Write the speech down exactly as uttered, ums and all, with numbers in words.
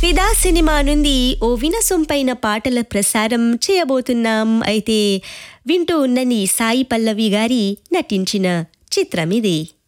ఫిదా సినిమా నుండి ఓ వినసొంపైన పాటల ప్రసారం చేయబోతున్నాం. అయితే వింటూ ఉన్నని సాయి పల్లవి గారి నటించిన చిత్రం ఇది.